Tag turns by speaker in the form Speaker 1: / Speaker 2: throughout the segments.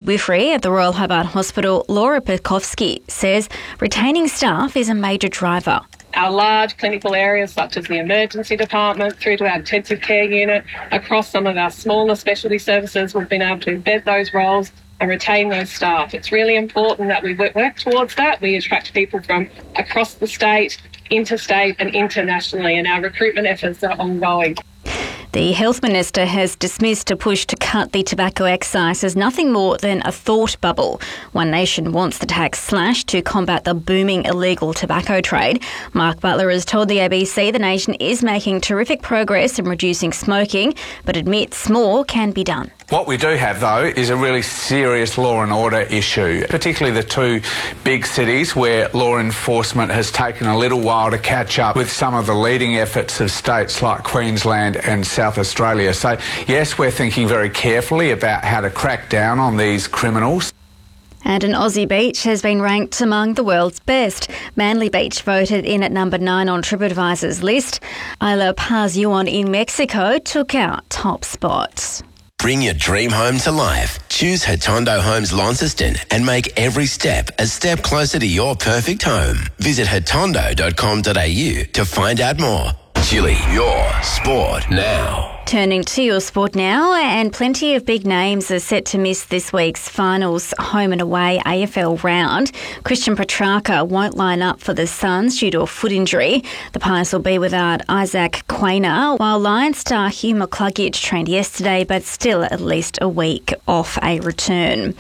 Speaker 1: midwifery at the Royal Hobart Hospital, Laura Pekovsky, says retaining staff is a major driver.
Speaker 2: Our large clinical areas such as the emergency department through to our intensive care unit, across some of our smaller specialty services, we've been able to embed those roles and retain those staff. It's really important that we work towards that. We attract people from across the state, interstate and internationally, and our recruitment efforts are ongoing.
Speaker 1: The Health Minister has dismissed a push to cut the tobacco excise as nothing more than a thought bubble. One Nation wants the tax slashed to combat the booming illegal tobacco trade. Mark Butler has told the ABC the nation is making terrific progress in reducing smoking, but admits more can be done.
Speaker 3: What we do have, though, is a really serious law and order issue, particularly the two big cities where law enforcement has taken a little while to catch up with some of the leading efforts of states like Queensland and South Australia. So, yes, we're thinking very carefully about how to crack down on these criminals.
Speaker 1: And an Aussie beach has been ranked among the world's best. Manly Beach voted in at number 9 on TripAdvisor's list. Isla Paz Yuan in Mexico took our top spot.
Speaker 4: Bring your dream home to life. Choose Hotondo Homes Launceston and make every step a step closer to your perfect home. Visit hotondo.com.au to find out more. Chili, your sport now.
Speaker 1: Turning to your sport now, and plenty of big names are set to miss this week's finals home and away AFL round. Christian Petrarca won't line up for the Suns due to a foot injury. The Pies will be without Isaac Quainer, while Lions star Hugh McCluggage trained yesterday but still at least a week off a return.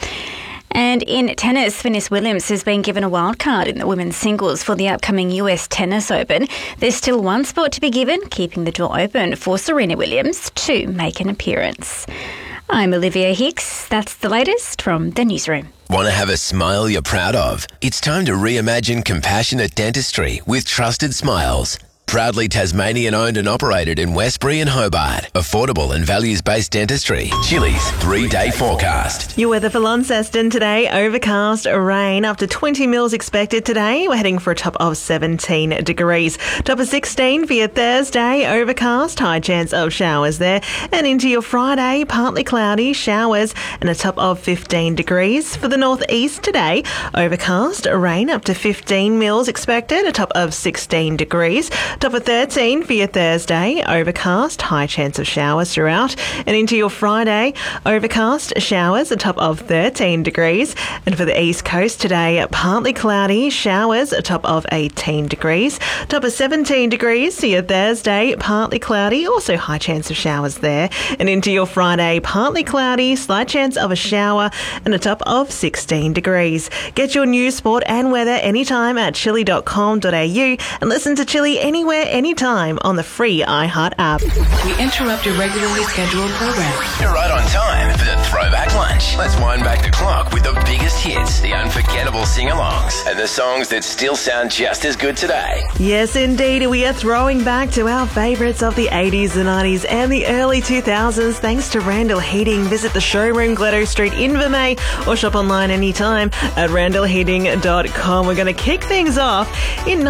Speaker 1: And in tennis, Venus Williams has been given a wildcard in the women's singles for the upcoming US Tennis Open. There's still one spot to be given, keeping the door open for Serena Williams to make an appearance. I'm Olivia Hicks. That's the latest from the newsroom.
Speaker 4: Want to have a smile you're proud of? It's time to reimagine compassionate dentistry with Trusted Smiles. Proudly Tasmanian owned and operated in Westbury and Hobart. Affordable and values-based dentistry. Chili's 3-day forecast.
Speaker 5: Your weather for Launceston today, overcast, rain, up to 20 mils expected today. We're heading for a top of 17 degrees. Top of 16 for your Thursday, overcast, high chance of showers there. And into your Friday, partly cloudy, showers, and a top of 15 degrees. For the northeast today, overcast, rain, up to 15 mils expected, a top of 16 degrees. Top of 13 for your Thursday, overcast, high chance of showers throughout. And into your Friday, overcast, showers, a top of 13 degrees. And for the east coast today, partly cloudy, showers, a top of 18 degrees. Top of 17 degrees for your Thursday, partly cloudy, also high chance of showers there. And into your Friday, partly cloudy, slight chance of a shower, and a top of 16 degrees. Get your news, sport and weather anytime at chili.com.au and listen to Chili anywhere, anytime on the free iHeart app.
Speaker 6: We interrupt your regularly scheduled program.
Speaker 4: You're right on time for the Throwback Lunch. Let's wind back the clock with the biggest hits, the unforgettable sing-alongs, and the songs that still sound just as good today.
Speaker 5: Yes, indeed. We are throwing back to our favourites of the 80s, the 90s and the early 2000s thanks to Randall Heating. Visit the showroom, Gledo Street in Vermey, or shop online anytime at randallheating.com. We're going to kick things off in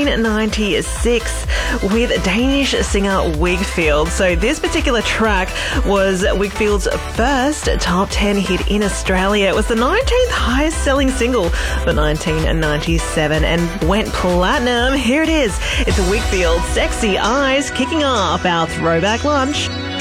Speaker 5: 1996 with Danish singer Wigfield. So this particular track was Wigfield's first top 10 hit in Australia. It was the 19th highest selling single for 1997 and went platinum. Here it is. It's Wigfield, Sexy Eyes, kicking off our Throwback Lunch.